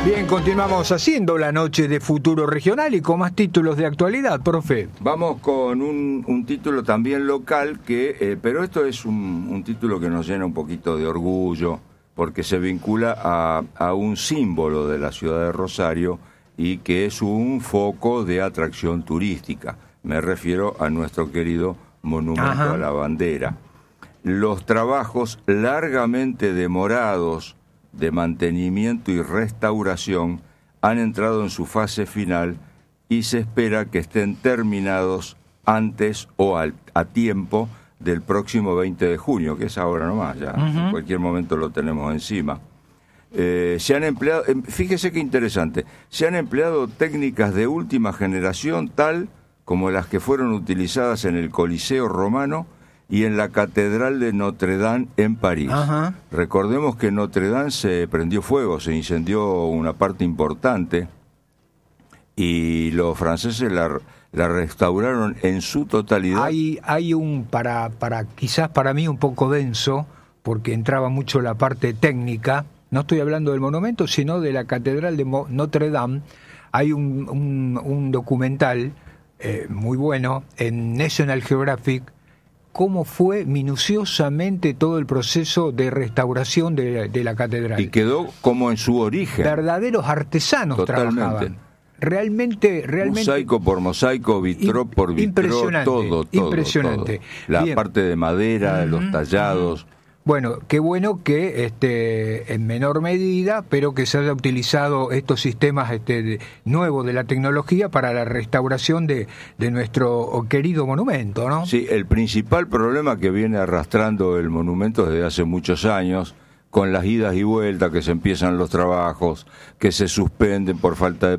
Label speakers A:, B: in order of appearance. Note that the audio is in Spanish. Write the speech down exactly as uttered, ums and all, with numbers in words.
A: Bien, continuamos haciendo la noche de Futuro Regional y con más títulos de actualidad, profe.
B: Vamos con un, un título también local, que eh, pero esto es un, un título que nos llena un poquito de orgullo, porque se vincula a, a un símbolo de la ciudad de Rosario y que es un foco de atracción turística. Me refiero a nuestro querido Monumento Ajá. a la Bandera. Los trabajos largamente demorados de mantenimiento y restauración han entrado en su fase final y se espera que estén terminados antes o al, a tiempo del próximo veinte de junio, que es ahora nomás, ya uh-huh. en cualquier momento lo tenemos encima. Eh, se han empleado, fíjese qué interesante, se han empleado técnicas de última generación tal como las que fueron utilizadas en el Coliseo Romano y en la Catedral de Notre Dame en París. Ajá. Recordemos que Notre Dame se prendió fuego, se incendió una parte importante y los franceses la, la restauraron en su totalidad.
A: Hay, hay un, para, para quizás para mí un poco denso, porque entraba mucho la parte técnica, no estoy hablando del monumento, sino de la Catedral de Notre Dame. Hay un, un, un documental eh, muy bueno en National Geographic, cómo fue minuciosamente todo el proceso de restauración de, de la catedral.
B: Y quedó como en su origen.
A: Verdaderos artesanos Totalmente. trabajaban. Realmente, realmente...
B: Mosaico por mosaico, vitró por vitró,
A: impresionante,
B: todo, todo.
A: Impresionante.
B: Todo. La Bien. parte de madera, uh-huh. los tallados...
A: Bueno, qué bueno que este, en menor medida, pero que se haya utilizado estos sistemas este, de, nuevos de la tecnología para la restauración de, de nuestro querido monumento, ¿no?
B: Sí, el principal problema que viene arrastrando el monumento desde hace muchos años, con las idas y vueltas, que se empiezan los trabajos, que se suspenden por falta de